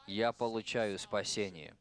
Я получаю спасение.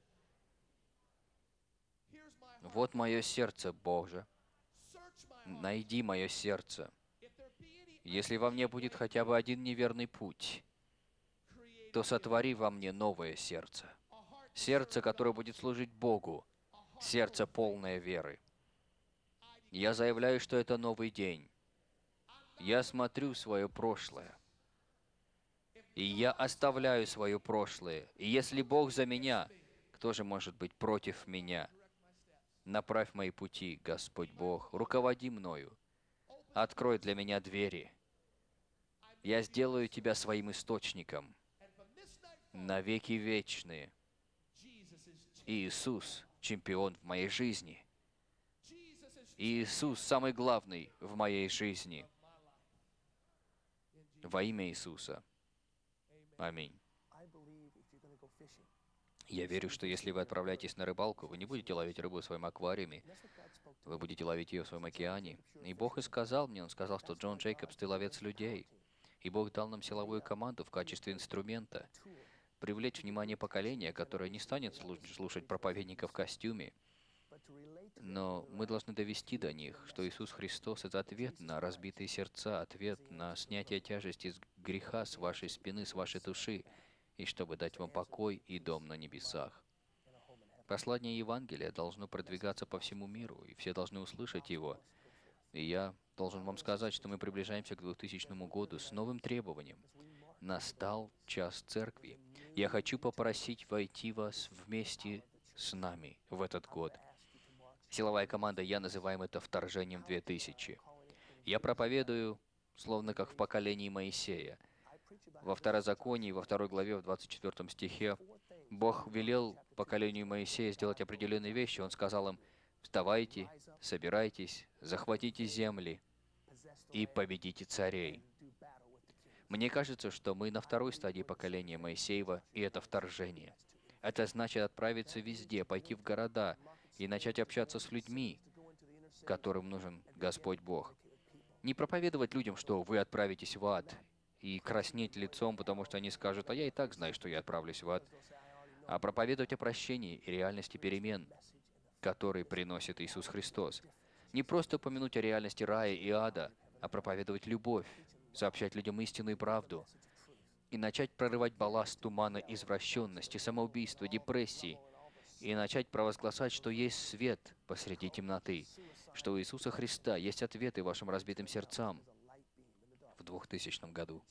Вот мое сердце, Боже. Найди мое сердце. Если во мне будет хотя бы один неверный путь, то сотвори во мне новое сердце. Сердце, которое будет служить Богу. Сердце, полное веры. Я заявляю, что это новый день. Я смотрю свое прошлое. И я оставляю свое прошлое. И если Бог за меня, кто же может быть против меня? Направь мои пути, Господь Бог. Руководи мною. Открой для меня двери. Я сделаю Тебя своим источником. На веки вечные. Иисус — чемпион в моей жизни. Иисус — самый главный в моей жизни. Во имя Иисуса. Аминь. Я верю, что если вы отправляетесь на рыбалку, вы не будете ловить рыбу в своем аквариуме, вы будете ловить ее в своем океане. И Бог и сказал мне, Он сказал, что Джон Джейкобс, ты ловец людей. И Бог дал нам силовую команду в качестве инструмента привлечь внимание поколения, которое не станет слушать проповедника в костюме, но мы должны довести до них, что Иисус Христос — это ответ на разбитые сердца, ответ на снятие тяжести с греха с вашей спины, с вашей души, и чтобы дать вам покой и дом на небесах. Послание Евангелия должно продвигаться по всему миру, и все должны услышать его. И я должен вам сказать, что мы приближаемся к 2000 году с новым требованием. Настал час церкви. Я хочу попросить войти вас вместе с нами в этот год. Силовая команда, я называем это вторжением 2000. Я проповедую, словно как в поколении Моисея. Во Второзаконии, во 2 главе, в 24 стихе, Бог велел поколению Моисея сделать определенные вещи. Он сказал им: «Вставайте, собирайтесь, захватите земли и победите царей». Мне кажется, что мы на второй стадии поколения Моисеева, и это вторжение. Это значит отправиться везде, пойти в города и начать общаться с людьми, которым нужен Господь Бог. Не проповедовать людям, что вы отправитесь в ад, и краснеть лицом, потому что они скажут: «А я и так знаю, что я отправлюсь в ад», а проповедовать о прощении и реальности перемен, которые приносит Иисус Христос. Не просто упомянуть о реальности рая и ада, а проповедовать любовь, сообщать людям истину и правду, и начать прорывать балласт тумана извращенности, самоубийства, депрессии, и начать провозглашать, что есть свет посреди темноты, что у Иисуса Христа есть ответы вашим разбитым сердцам в 2000 году.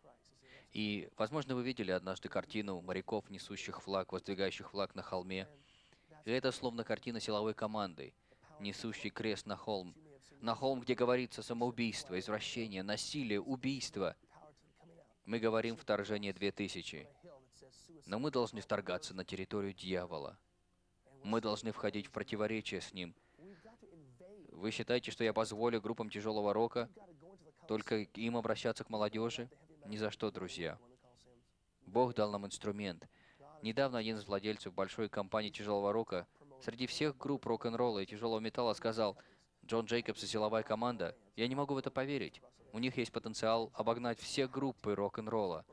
И, возможно, вы видели однажды картину моряков, несущих флаг, воздвигающих флаг на холме. И это словно картина силовой команды, несущей крест на холм, где говорится самоубийство, извращение, насилие, убийство. Мы говорим «вторжение 2000», но мы должны вторгаться на территорию дьявола. Мы должны входить в противоречие с ним. Вы считаете, что я позволю группам тяжелого рока только им обращаться к молодежи? Ни за что, друзья. Бог дал нам инструмент. Недавно один из владельцев большой компании тяжелого рока среди всех групп рок-н-ролла и тяжелого металла сказал: «Джон Джейкобс и силовая команда, я не могу в это поверить. У них есть потенциал обогнать все группы рок-н-ролла».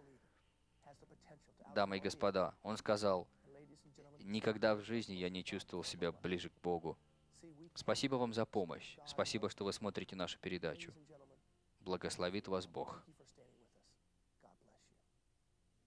Дамы и господа, он сказал: «Никогда в жизни я не чувствовал себя ближе к Богу». Спасибо вам за помощь. Спасибо, что вы смотрите нашу передачу. Благословит вас Бог.